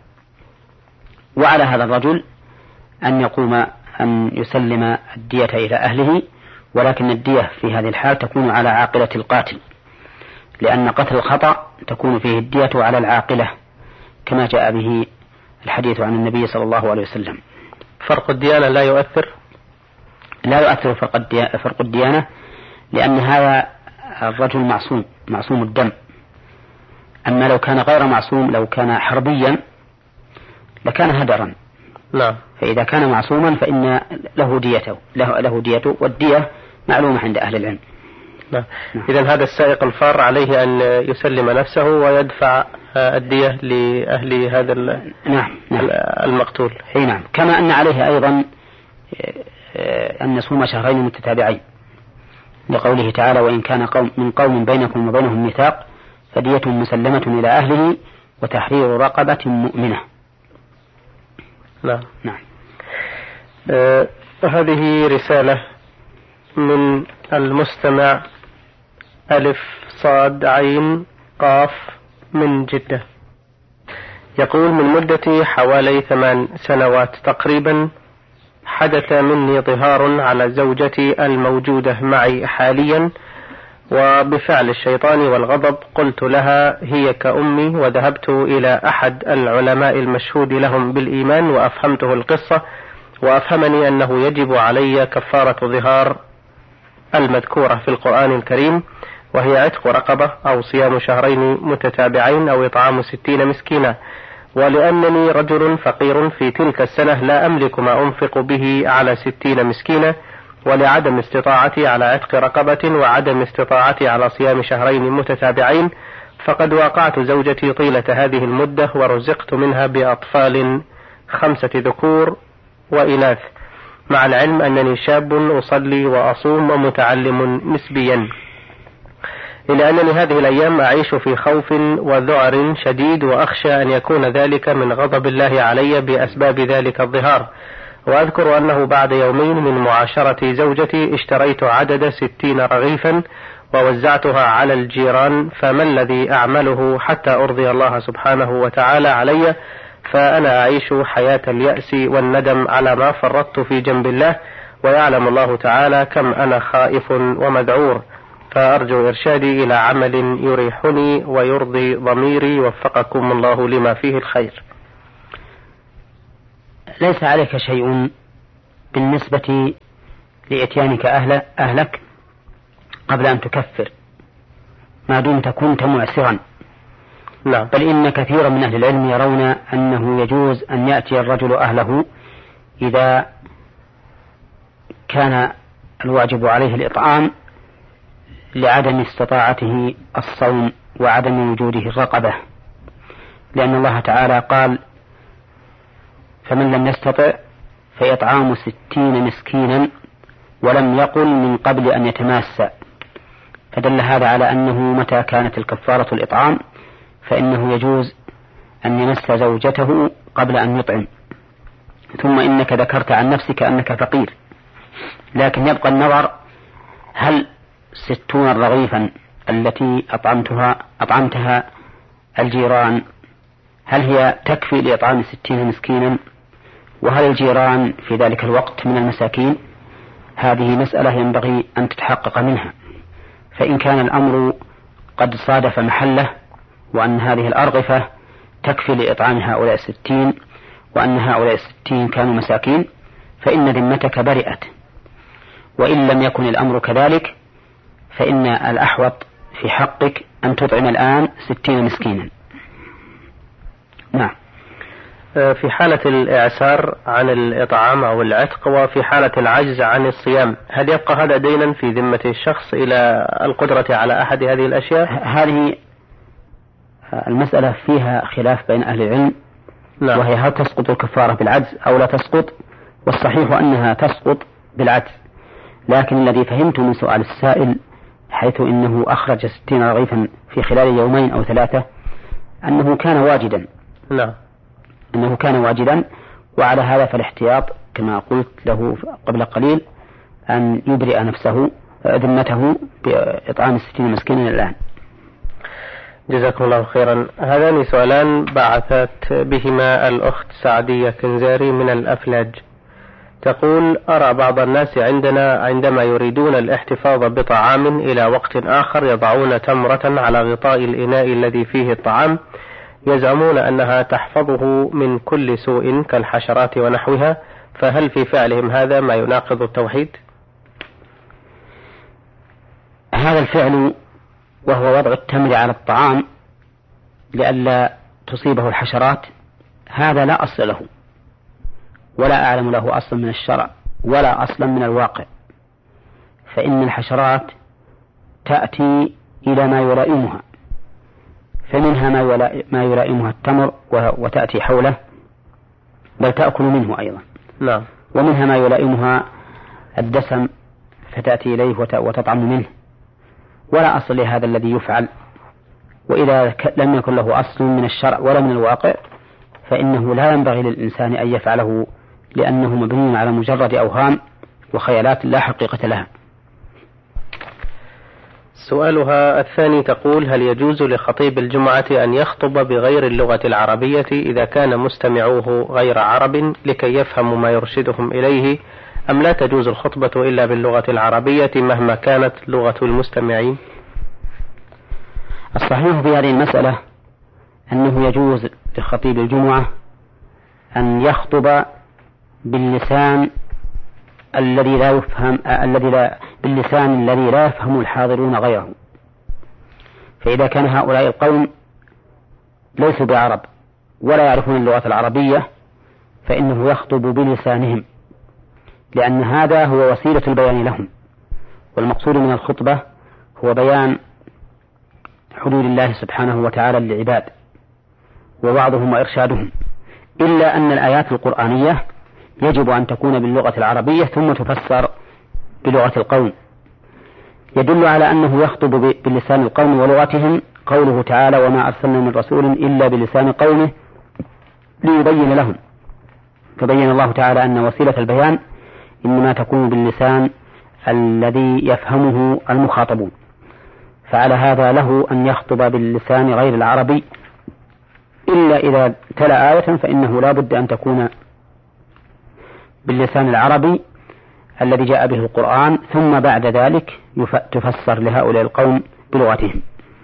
وعلى هذا الرجل أن يقوم أن يسلم الدية إلى أهله، ولكن الدية في هذه الحال تكون على عاقلة القاتل، لأن قتل الخطأ تكون فيه الدية على العاقلة كما جاء به الحديث عن النبي صلى الله عليه وسلم. فرق الديانة لا يؤثر لا يؤثر فرق الديانة، لأن هذا الرجل معصوم معصوم الدم. أما لو كان غير معصوم، لو كان حربيا لكان هدرا. لا. فإذا كان معصوما فإن له ديته له, له ديته، والدية معلومة عند أهل العلم. نعم. إذن هذا السائق الفار عليه أن يسلم نفسه ويدفع الدية لأهل هذا نعم. نعم. المقتول. نعم. كما أن عليه أيضا أن يصوم شهرين متتابعين، لقوله تعالى: وإن كان قوم من قوم بينكم وبينهم ميثاق فدية مسلمة إلى أهله وتحرير رقبة مؤمنة. نعم. نعم. آه هذه رسالة من المستمع ألف صاد عين قاف من جدة، يقول: من مدة حوالي ثمان سنوات تقريبا حدث مني ظهار على زوجتي الموجودة معي حاليا، وبفعل الشيطان والغضب قلت لها هي كأمي، وذهبت إلى أحد العلماء المشهود لهم بالإيمان وأفهمته القصة، وأفهمني أنه يجب علي كفارة ظهار المذكورة في القرآن الكريم، وهي عتق رقبة أو صيام شهرين متتابعين أو إطعام ستين مسكينا، ولأنني رجل فقير في تلك السنة لا أملك ما أنفق به على ستين مسكينة، ولعدم استطاعتي على عتق رقبة وعدم استطاعتي على صيام شهرين متتابعين، فقد واقعت زوجتي طيلة هذه المدة ورزقت منها بأطفال خمسة ذكور وإناث، مع العلم أنني شاب أصلي وأصوم ومتعلم نسبيا، إلا أنني هذه الأيام أعيش في خوف وذعر شديد، وأخشى أن يكون ذلك من غضب الله علي بأسباب ذلك الظهار. وأذكر أنه بعد يومين من معاشرة زوجتي اشتريت عدد ستين رغيفا ووزعتها على الجيران، فما الذي أعمله حتى أرضي الله سبحانه وتعالى علي؟ فأنا أعيش حياة اليأس والندم على ما فرطت في جنب الله، ويعلم الله تعالى كم أنا خائف ومذعور، فأرجو إرشادي إلى عمل يريحني ويرضي ضميري، وفقكم الله لما فيه الخير. ليس عليك شيء بالنسبة لإتيانك أهل أهلك قبل أن تكفر ما دمت كنت معسرا. نعم. بل إن كثيرا من أهل العلم يرون أنه يجوز أن يأتي الرجل أهله إذا كان الواجب عليه الإطعام لعدم استطاعته الصوم وعدم وجوده الرقبة، لأن الله تعالى قال فمن لم يستطع فإطعام ستين مسكينا ولم يقل من قبل أن يتماسى، فدل هذا على أنه متى كانت الكفارة الإطعام فإنه يجوز أن يمس زوجته قبل أن يطعم. ثم إنك ذكرت عن نفسك أنك فقير، لكن يبقى النظر هل ستون رغيفا التي أطعمتها أطعمتها الجيران هل هي تكفي لإطعام ستين مسكينا، وهل الجيران في ذلك الوقت من المساكين؟ هذه مسألة ينبغي أن تتحقق منها. فإن كان الأمر قد صادف محله وأن هذه الأرغفة تكفي لإطعام هؤلاء الستين وأن هؤلاء الستين كانوا مساكين فإن ذمتك برئت. وإن لم يكن الأمر كذلك فإن الأحوط في حقك أن تطعم الآن ستين مسكينا. نعم. في حالة الإعسار عن الإطعام أو العتق وفي حالة العجز عن الصيام هل يبقى هذا دينا في ذمة الشخص إلى القدرة على أحد هذه الأشياء؟ هذه المسألة فيها خلاف بين أهل العلم. نعم. وهي هل تسقط الكفارة بالعجز أو لا تسقط، والصحيح أنها تسقط بالعجز. لكن الذي فهمت من سؤال السائل حيث إنه أخرج ستين رغيفا في خلال يومين أو ثلاثة أنه كان واجدا. نعم. أنه كان واجدا، وعلى هذا فالاحتياط كما قلت له قبل قليل أن يبرئ نفسه ذمته بإطعام الستين مسكينا الآن. جزاكم الله خيرا. هذان سؤالان بعثت بهما الأخت سعدية كنزاري من الأفلاج، تقول أرى بعض الناس عندنا عندما يريدون الاحتفاظ بطعام إلى وقت آخر يضعون تمرة على غطاء الإناء الذي فيه الطعام، يزعمون أنها تحفظه من كل سوء كالحشرات ونحوها، فهل في فعلهم هذا ما يناقض التوحيد؟ هذا الفعل وهو وضع التمر على الطعام لئلا تصيبه الحشرات هذا لا أصل له، ولا أعلم له أصلا من الشرع ولا أصلا من الواقع. فإن الحشرات تأتي إلى ما يلائمها، فمنها ما يلائمها التمر وتأتي حوله بل تأكل منه أيضا. نعم. ومنها ما يلائمها الدسم فتأتي إليه وتطعم منه، ولا أصل لهذا الذي يفعل. وإذا لم يكن له أصل من الشرع ولا من الواقع فإنه لا ينبغي للإنسان أن يفعله، لأنه مبني على مجرد أوهام وخيالات لا حقيقة لها. سؤالها الثاني تقول هل يجوز لخطيب الجمعة أن يخطب بغير اللغة العربية إذا كان مستمعوه غير عرب لكي يفهموا ما يرشدهم إليه، أم لا تجوز الخطبة إلا باللغة العربية مهما كانت لغة المستمعين؟ الصحيح في هذه المسألة أنه يجوز لخطيب الجمعة أن يخطب باللسان الذي لا يفهم الذي لا باللسان الذي لا يفهم الحاضرون غيره. فإذا كان هؤلاء القوم ليسوا بعرب ولا يعرفون اللغة العربية فإنه يخطب بلسانهم، لأن هذا هو وسيلة البيان لهم، والمقصود من الخطبة هو بيان حدود الله سبحانه وتعالى للعباد ووعظهم وإرشادهم، إلا أن الآيات القرآنية يجب أن تكون باللغة العربية ثم تفسر بلغة القوم. يدل على أنه يخطب بلسان القوم ولغتهم قوله تعالى وما أرسلنا من رسول إلا بلسان قومه ليبين لهم، فبين الله تعالى أن وسيلة البيان إنما تكون باللسان الذي يفهمه المخاطبون. فعلى هذا له أن يخطب باللسان غير العربي، إلا إذا تلا آية فإنه لا بد أن تكون باللسان العربي الذي جاء به القرآن، ثم بعد ذلك تفسر لهؤلاء القوم بلغتهم.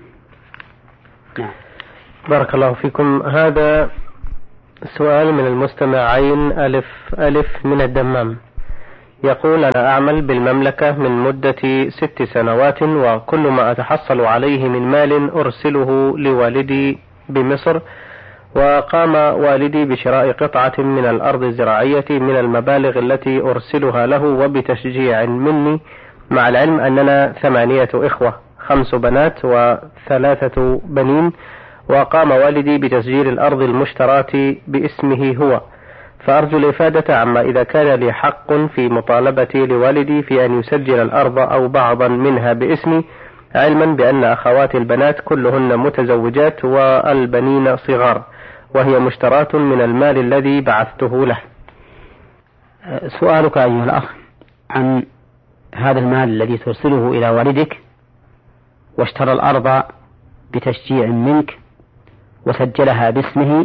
بارك الله فيكم. هذا سؤال من المستمعين ألف ألف من الدمام، يقول: أنا أعمل بالمملكة من مدة ست سنوات، وكل ما أتحصل عليه من مال أرسله لوالدي بمصر، وقام والدي بشراء قطعة من الأرض الزراعية من المبالغ التي أرسلها له وبتشجيع مني، مع العلم أننا ثمانية إخوة، خمس بنات وثلاثة بنين، وقام والدي بتسجيل الأرض المشتراة باسمه هو، فأرجو الإفادة عما إذا كان لي حق في مطالبتي لوالدي في أن يسجل الأرض أو بعضا منها باسمي، علما بأن أخواتي البنات كلهن متزوجات والبنين صغار، وهي مشتراة من المال الذي بعثته له. سؤالك أيها الأخ عن هذا المال الذي ترسله إلى والدك واشترى الأرض بتشجيع منك وسجلها باسمه،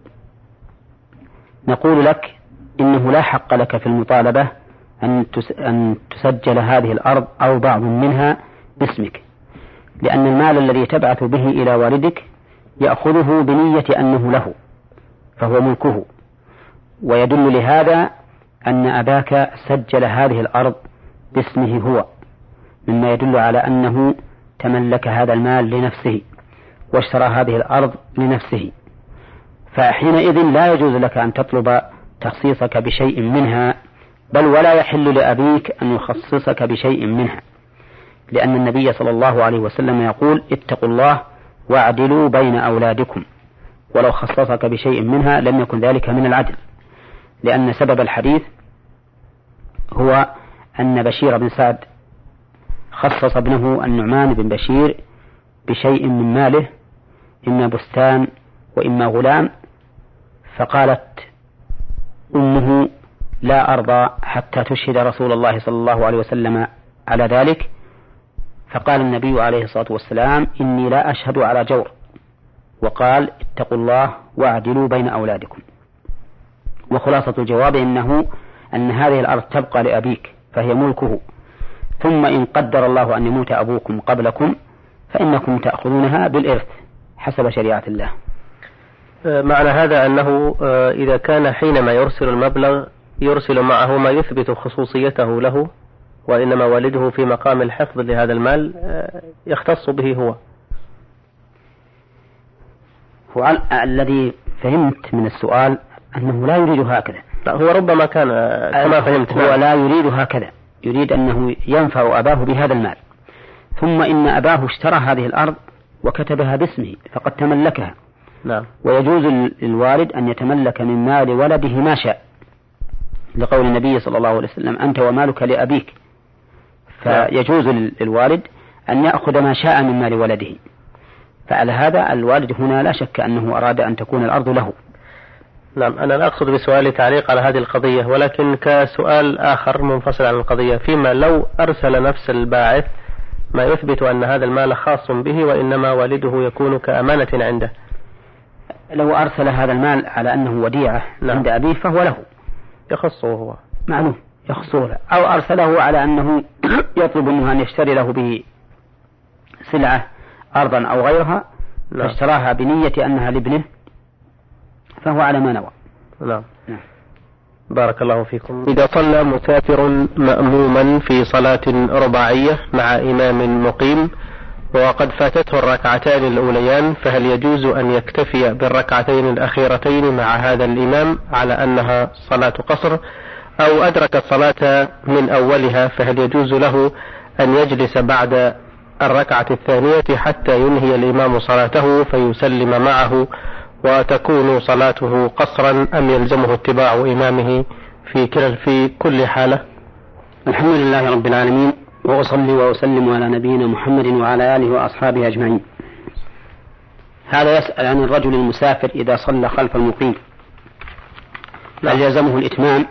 نقول لك إنه لا حق لك في المطالبة أن تسجل هذه الأرض أو بعض منها باسمك، لأن المال الذي تبعث به إلى والدك يأخذه بنية أنه له، فهو ملكه، ويدل لهذا أن أباك سجل هذه الأرض باسمه هو، مما يدل على أنه تملك هذا المال لنفسه واشترى هذه الأرض لنفسه، فحينئذ لا يجوز لك أن تطلب تخصيصك بشيء منها، بل ولا يحل لأبيك أن يخصصك بشيء منها، لأن النبي صلى الله عليه وسلم يقول: اتقوا الله واعدلوا بين أولادكم، ولو خصصك بشيء منها لم يكن ذلك من العدل، لأن سبب الحديث هو أن بشير بن سعد خصص ابنه النعمان بن بشير بشيء من ماله، إما بستان وإما غلام، فقالت أمه: لا أرضى حتى تشهد رسول الله صلى الله عليه وسلم على ذلك، فقال النبي عليه الصلاة والسلام: إني لا أشهد على جور، وقال: اتقوا الله واعدلوا بين أولادكم. وخلاصة الجواب إنه أن هذه الأرض تبقى لأبيك فهي ملكه، ثم إن قدر الله أن يموت أبوكم قبلكم فإنكم تأخذونها بالإرث حسب شريعة الله. معنى هذا أنه إذا كان حينما يرسل المبلغ يرسل معه ما يثبت خصوصيته له، وإنما والده في مقام الحفظ لهذا المال يختص به هو. هو الذي فهمت من السؤال أنه لا يريد هكذا. لا، هو ربما كان كما فهمت. هو لا يريد هكذا، يريد أنه ينفع أباه بهذا المال، ثم إن أباه اشترى هذه الأرض وكتبها باسمه فقد تملكها. نعم. ويجوز للوالد أن يتملك من مال ولده ما شاء، لقول النبي صلى الله عليه وسلم: أنت ومالك لأبيك، فيجوز للوالد أن يأخذ ما شاء من مال ولده. فعلى هذا الوالد هنا لا شك أنه أراد أن تكون الأرض له. نعم، أنا لا أقصد بسؤالي تعليق على هذه القضية، ولكن كسؤال آخر منفصل عن القضية، فيما لو أرسل نفس الباعث ما يثبت أن هذا المال خاص به وإنما والده يكون كأمانة عنده. لو أرسل هذا المال على أنه وديعة نعم. عند أبيه فهو له، يخصه هو، معلوم يخصه له، أو أرسله على أنه يطلب منه أن يشتري له به سلعة أرضا أو غيرها، نعم. فاشتراها بنية أنها لابنه فهو على ما نوى. نعم. نعم. بارك الله فيكم. إذا صلى مسافر مأموما في صلاة رباعية مع إمام مقيم وقد فاتته الركعتان الأوليان، فهل يجوز أن يكتفي بالركعتين الأخيرتين مع هذا الإمام على أنها صلاة قصر، أو أدرك الصلاة من أولها فهل يجوز له أن يجلس بعد الركعة الثانية حتى ينهي الإمام صلاته فيسلم معه وتكون صلاته قصرا، أم يلزمه اتباع إمامه في كل في كل حالة؟ الحمد لله رب العالمين، وأصلي وأسلم على نبينا محمد وعلى آله وأصحابه أجمعين. هذا يسأل عن الرجل المسافر إذا صلى خلف المقيم هل يلزمه الإتمام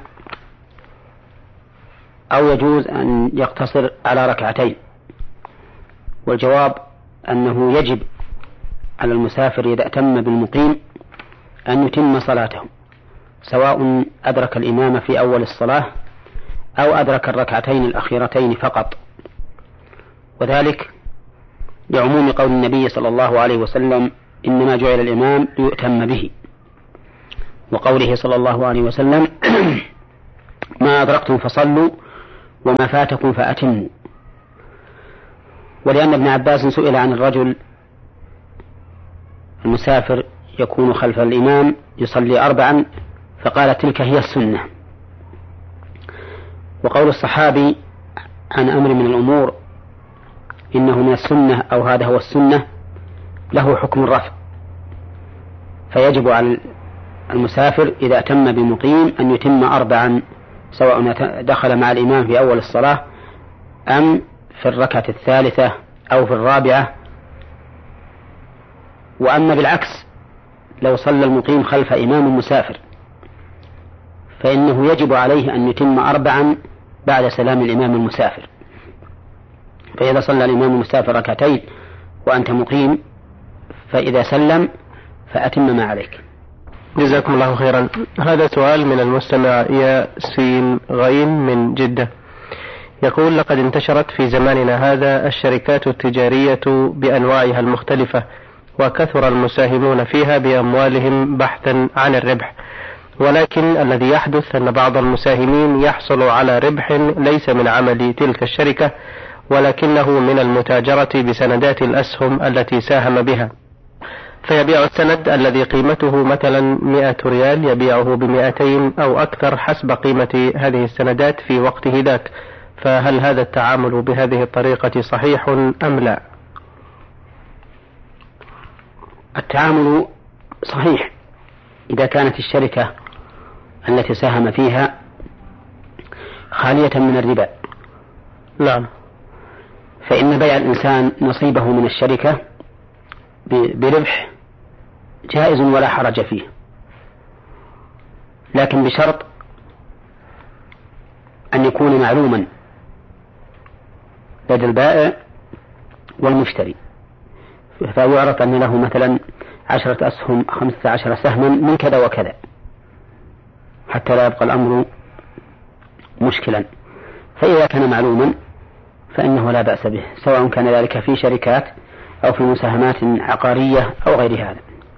أو يجوز أن يقتصر على ركعتين؟ والجواب أنه يجب على المسافر إذا أتم بالمقيم أن يتم صلاته، سواء أدرك الإمام في أول الصلاة أو أدرك الركعتين الأخيرتين فقط، وذلك لعموم قول النبي صلى الله عليه وسلم: إنما جعل الإمام ليؤتم به، وقوله صلى الله عليه وسلم: ما أدركتم فصلوا وما فاتكم فأتموا. ولأن ابن عباس سئل عن الرجل المسافر يكون خلف الإمام يصلي أربعا فقال تلك هي السنة. وقول الصحابي عن أمر من الأمور إنه من السنة أو هذا هو السنة له حكم الرفع، فيجب على المسافر إذا أتم بمقيم أن يتم أربعا سواء دخل مع الإمام في أول الصلاة أم في الركعة الثالثة أو في الرابعة. وأما بالعكس لو صلى المقيم خلف إمام مسافر فإنه يجب عليه أن يتم أربعا بعد سلام الإمام المسافر. فإذا صلى الإمام المسافر ركعتين وأنت مقيم فإذا سلم فأتم ما عليك. جزاكم الله خيرا. هذا سؤال من المستمع ياسين غين من جدة، يقول: لقد انتشرت في زماننا هذا الشركات التجارية بأنواعها المختلفة، وكثر المساهمون فيها بأموالهم بحثا عن الربح، ولكن الذي يحدث أن بعض المساهمين يحصل على ربح ليس من عمل تلك الشركة ولكنه من المتاجرة بسندات الأسهم التي ساهم بها، فيبيع السند الذي قيمته مثلا مئة ريال يبيعه بمئتين أو أكثر حسب قيمة هذه السندات في وقته ذاك، فهل هذا التعامل بهذه الطريقة صحيح أم لا؟ التعامل صحيح إذا كانت الشركة التي ساهم فيها خالية من الربا. نعم. فإن بيع الإنسان نصيبه من الشركة بربح جائز ولا حرج فيه، لكن بشرط أن يكون معلوما لدى البائع والمشتري، فيعرف أن له مثلا عشرة أسهم خمسة عشر سهما من كذا وكذا حتى لا يبقى الأمر مشكلا. فإذا كان معلوما فإنه لا بأس به، سواء كان ذلك في شركات أو في مساهمات عقارية أو غير هذا.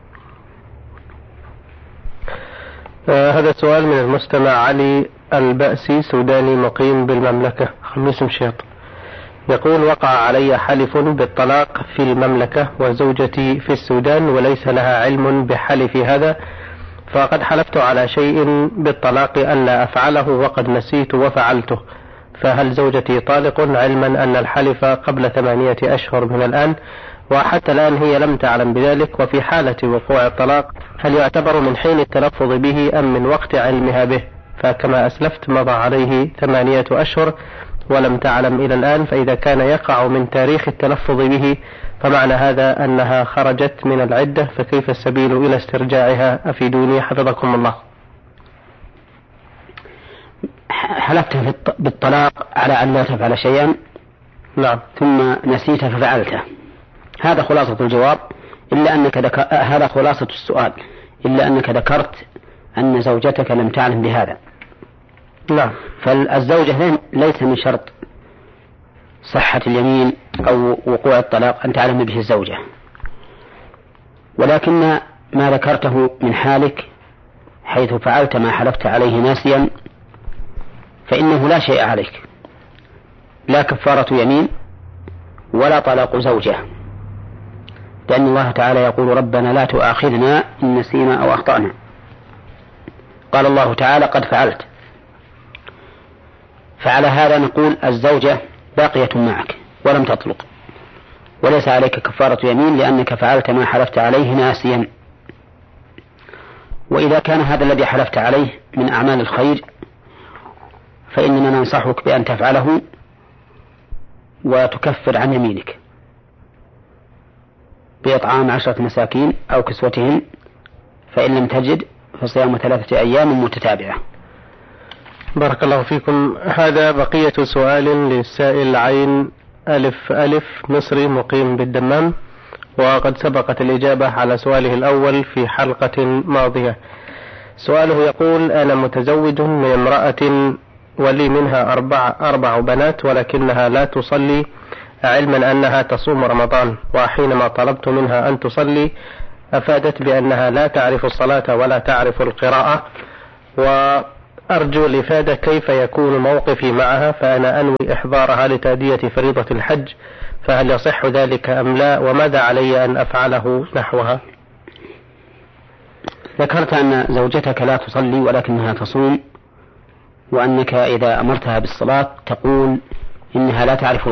آه هذا سؤال من المستمع علي البأسي، سوداني مقيم بالمملكة خميس مشيط، يقول: وقع علي حلف بالطلاق في المملكة وزوجتي في السودان وليس لها علم بحلف هذا، فقد حلفت على شيء بالطلاق ألا أفعله وقد نسيت وفعلته، فهل زوجتي طالق علما أن الحلف قبل ثمانية أشهر من الآن وحتى الآن هي لم تعلم بذلك؟ وفي حالة وقوع الطلاق هل يعتبر من حين التلفظ به أم من وقت علمها به؟ فكما أسلفت مضى عليه ثمانية أشهر ولم تعلم إلى الآن، فإذا كان يقع من تاريخ التلفظ به فمعنى هذا أنها خرجت من العدة، فكيف السبيل إلى استرجاعها؟ أفيدوني حفظكم الله. حلفت بالطلاق على أن لا تفعل شيئا. نعم. ثم نسيت ففعلته، هذا خلاصة الجواب، إلا أنك دك... هذا خلاصة السؤال، إلا أنك ذكرت أن زوجتك لم تعلم بهذا. نعم. فالزوجة ليس من شرط صحة اليمين أو وقوع الطلاق أن تعلم به الزوجة، ولكن ما ذكرته من حالك حيث فعلت ما حلفت عليه ناسيا فإنه لا شيء عليك، لا كفارة يمين ولا طلاق زوجة، لأن الله تعالى يقول: ربنا لا تؤاخذنا إن نسينا أو أخطأنا. قال الله تعالى: قد فعلت. فعلى هذا نقول الزوجة باقية معك ولم تطلق، وليس عليك كفارة يمين لأنك فعلت ما حلفت عليه ناسيا. وإذا كان هذا الذي حلفت عليه من أعمال الخير فإننا ننصحك بأن تفعله وتكفر عن يمينك بإطعام عشرة مساكين أو كسوتهم، فإن لم تجد فصيام ثلاثة أيام متتابعة. بارك الله فيكم. هذا بقية سؤال للسائل عين ألف ألف مصري مقيم بالدمام، وقد سبقت الإجابة على سؤاله الأول في حلقة ماضية. سؤاله يقول: أنا متزوج من امرأة ولي منها أربع, أربع بنات ولكنها لا تصلي، علما أنها تصوم رمضان، وحينما طلبت منها أن تصلي أفادت بأنها لا تعرف الصلاة ولا تعرف القراءة، و أرجو الإفادة كيف يكون موقفي معها، فأنا أنوي إحضارها لتأدية فريضة الحج، فهل يصح ذلك أم لا، وماذا علي أن أفعله نحوها؟ ذكرت أن زوجتك لا تصلي ولكنها تصوم، وأنك إذا أمرتها بالصلاة تقول إنها لا تعرف